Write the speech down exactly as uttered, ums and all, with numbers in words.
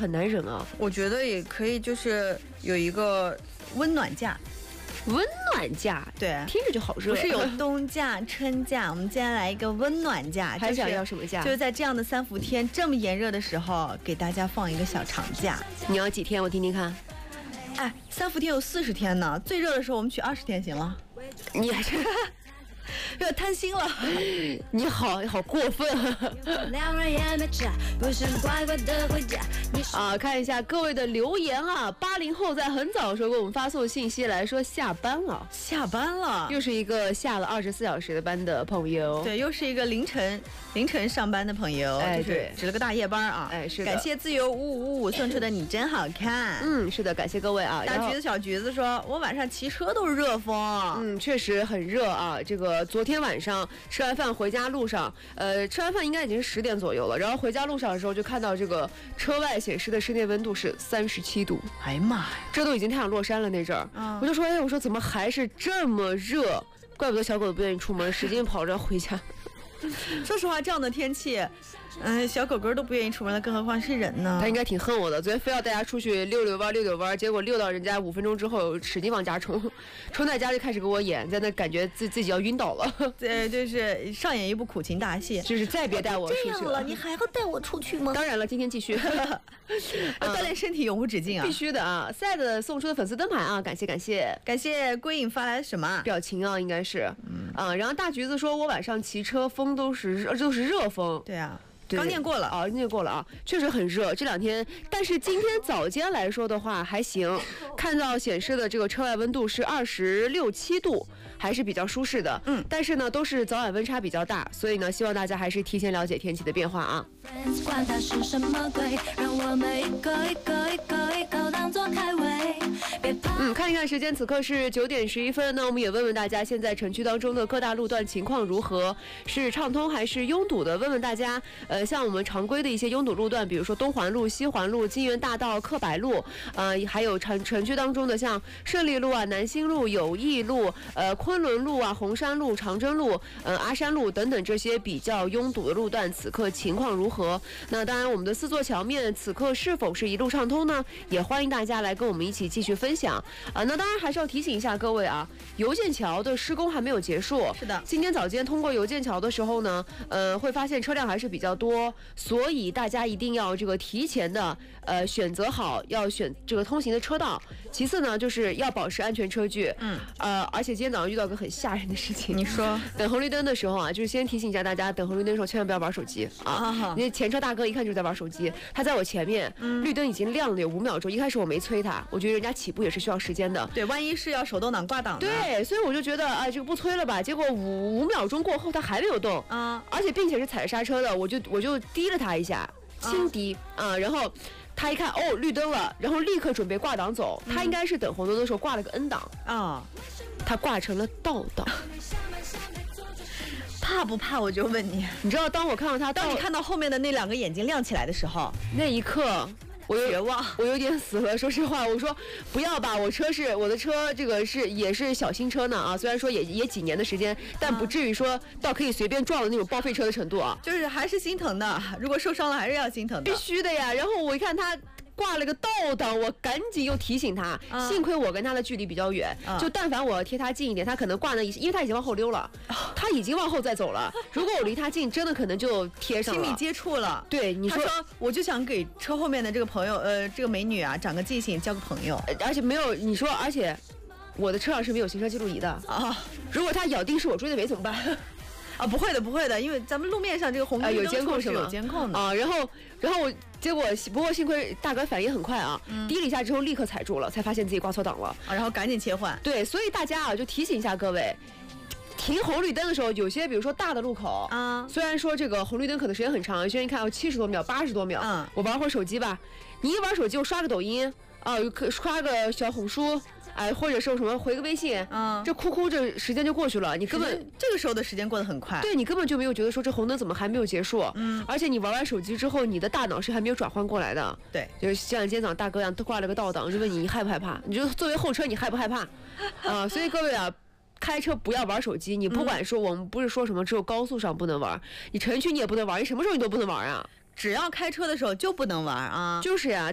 很难忍啊。 我觉得也可以，就是有一个温暖假。 温暖假， 对， 听着就好热。 不是有冬假、春假，我们今天来一个温暖假。 还想要什么假？ 就是在这样的三伏天这么炎热的时候，给大家放一个小长假。 你要几天？我听听看。 哎，三伏天有四十天呢，最热的时候我们取二十天行了。 你还是有点贪心了， 你好好过分啊！看一下各位的留言啊，八零后在很早的时候给我们发送信息来说下班了， 下班了， 又是一个下了二十四小时的班的朋友， 对，又是一个凌晨凌晨上班的朋友， 哎， 对，值了个大夜班啊， 哎，是的。 感谢自由五五五送出的你真好看， 嗯，是的，感谢各位啊。 大橘子小橘子说，我晚上骑车都是热风， 嗯，确实很热啊，这个。昨天晚上吃完饭回家路上，呃，吃完饭应该已经是十点左右了。然后回家路上的时候，就看到这个车外显示的室内温度是三十七度。 哎呀妈呀， 这都已经太阳落山了那阵儿、嗯，我就说，哎，我说怎么还是这么热？怪不得小狗不愿意出门，使劲跑着回家。 说实话，这样的天气，嗯、呃，小狗狗都不愿意出门了，更何况是人呢？ 他应该挺恨我的，昨天非要带家出去溜溜弯溜溜弯，结果溜到人家五分钟之后，使劲往家冲，冲在家就开始给我演，在那感觉自自己要晕倒了。 对，就是上演一部苦情大戏， 就是再别带我出去了。 这样了，你还要带我出去吗？ 当然了，今天继续锻炼身体，永无止境啊！ 必须的啊！赛的送出的粉丝灯牌啊，感谢感谢感谢归隐发来的什么表情啊？应该是，嗯啊。然后大橘子说，我晚上骑车风都是都是热风。 对啊。刚念过了啊，念过了啊，确实很热这两天。但是今天早间来说的话还行，看到显示的这个车外温度是二十六七度，还是比较舒适的。嗯，但是呢都是早晚温差比较大，所以呢希望大家还是提前了解天气的变化啊。管它是什么鬼，让我们一个一个一个一个当作开胃。嗯，看一看时间，此刻是九点十一分。那我们也问问大家，现在城区当中的各大路段情况如何？是畅通还是拥堵的？问问大家。呃，像我们常规的一些拥堵路段，比如说东环路、西环路、金源大道、克百路，呃，还有城城区当中的像胜利路啊、南新路、友谊路、呃昆仑路啊、红山路、长征路、呃阿山路等等这些比较拥堵的路段，此刻情况如何？那当然，我们的四座桥面此刻是否是一路畅通呢？也欢迎大家来跟我们一起继续分享啊、呃。那当然还是要提醒一下各位啊，邮件桥的施工还没有结束。 是的， 今天早间通过邮件桥的时候呢，呃，会发现车辆还是比较多，所以大家一定要这个提前的呃选择好要选这个通行的车道。其次呢，就是要保持安全车距。嗯，呃，而且今天早上遇到个很吓人的事情。 你说， 等红绿灯的时候啊，就是先提醒一下大家，等红绿灯的时候千万不要玩手机啊。那前车大哥一看就是在玩手机，他在我前面，嗯、绿灯已经亮了有五秒钟。一开始我没催他，我觉得人家起步也是需要时间的。 对，万一是要手动挡挂档的。 对，所以我就觉得啊、呃，这个不催了吧。结果五五秒钟过后，他还没有动啊，而且并且是踩着刹车的，我就我就滴了他一下，轻滴啊、呃，然后他一看哦绿灯了，然后立刻准备挂档走。他应该是等红灯的时候挂了个 N 档啊，他挂成了倒档。 怕不怕？我就问你， 你知道当我看到他， 当你看到后面的那两个眼睛亮起来的时候， 那一刻。我有绝望， 我有点死了。说实话，我说不要吧，我车是我的车，这个是也是小新车呢啊，虽然说也也几年的时间，但不至于说到可以随便撞的那种报废车的程度啊。 就是还是心疼的，如果受伤了还是要心疼的， 必须的呀。然后我一看他挂了个倒档，我赶紧又提醒他，嗯、幸亏我跟他的距离比较远，嗯、就但凡我贴他近一点，他可能挂那，因为他已经往后溜了，哦、他已经往后再走了。如果我离他近，真的可能就贴上了， 亲密接触了。 对，你说， 他说我就想给车后面的这个朋友，呃，这个美女啊，长个记性，交个朋友， 而且没有你说，而且我的车上是没有行车记录仪的啊。如果他咬定是我追的尾怎么办？ 啊，不会的，不会的，因为咱们路面上这个红绿灯、呃、 有监控是吗？ 有监控的啊。然后，然后我结果不过幸亏大哥反应很快啊，嗯、滴了一下之后立刻踩住了，才发现自己挂错档了啊，然后赶紧切换。 对，所以大家啊就提醒一下各位，停红绿灯的时候，有些比如说大的路口啊，虽然说这个红绿灯可能时间很长，有些人一看要七十多秒、八十多秒，嗯，我玩会儿手机吧。你一玩手机，我刷个抖音啊，刷个小红书。哎，或者是什么回个微信，嗯，这哭哭这时间就过去了，你根本这个时候的时间过得很快， 对你根本就没有觉得说这红灯怎么还没有结束，嗯，而且你玩完手机之后，你的大脑是还没有转换过来的， 对， 就是像今天早上大哥一样，都挂了个倒档，就问你你害不害怕？你就作为后车你害不害怕？啊、呃，所以各位啊。开车不要玩手机，你不管说我们不是说什么只有高速上不能玩，你城区你也不能玩，你什么时候你都不能玩啊！ 只要开车的时候就不能玩啊！ 就是呀，